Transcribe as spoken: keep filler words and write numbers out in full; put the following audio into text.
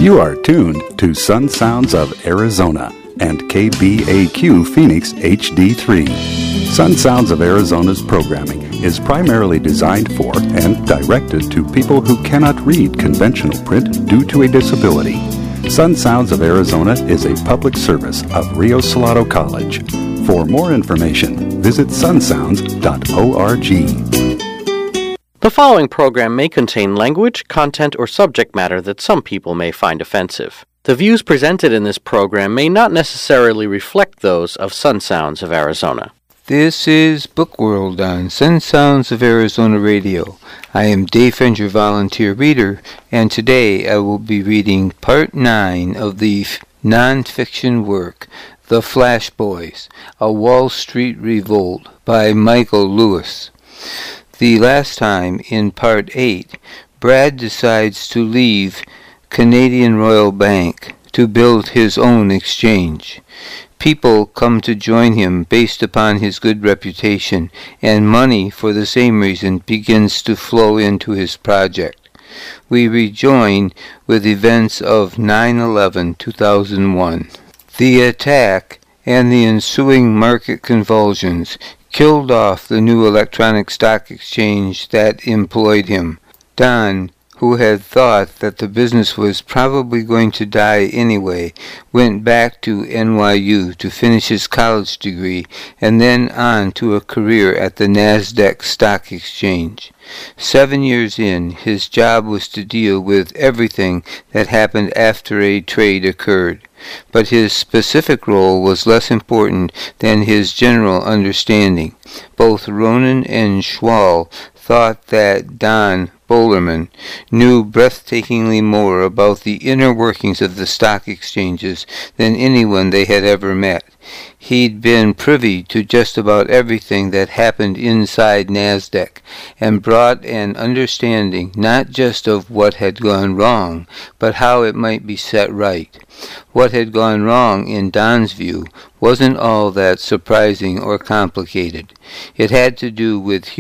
You are tuned to Sun Sounds of Arizona and K B A Q Phoenix H D three. Sun Sounds of Arizona's programming is primarily designed for and directed to people who cannot read conventional print due to a disability. Sun Sounds of Arizona is a public service of Rio Salado College. For more information, visit sun sounds dot org. The following program may contain language, content, or subject matter that some people may find offensive. The views presented in this program may not necessarily reflect those of Sun Sounds of Arizona. This is Book World on Sun Sounds of Arizona Radio. I am Dave Fender, volunteer reader, and today I will be reading Part nine of the non-fiction work, The Flash Boys, A Wall Street Revolt by Michael Lewis. The last time, in Part eight, Brad decides to leave Canadian Royal Bank to build his own exchange. People come to join him based upon his good reputation, and money for the same reason begins to flow into his project. We rejoin with events of nine eleven two thousand one. The attack and the ensuing market convulsions killed off the new electronic stock exchange that employed him. Don, who had thought that the business was probably going to die anyway, went back to N Y U to finish his college degree and then on to a career at the NASDAQ Stock Exchange. Seven years in, his job was to deal with everything that happened after a trade occurred. But his specific role was less important than his general understanding. Both Ronan and Schwal thought that Don Bolerman knew breathtakingly more about the inner workings of the stock exchanges than anyone they had ever met. He'd been privy to just about everything that happened inside NASDAQ, and brought an understanding not just of what had gone wrong, but how it might be set right. What had gone wrong, in Don's view, wasn't all that surprising or complicated. It had to do with